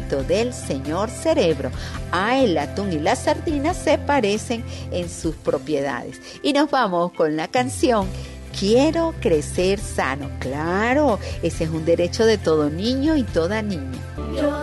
favorito del señor Cerebro. El atún y la sardina se parecen en sus propiedades. Y nos vamos con la canción Quiero crecer sano. Claro, ese es un derecho de todo niño y toda niña.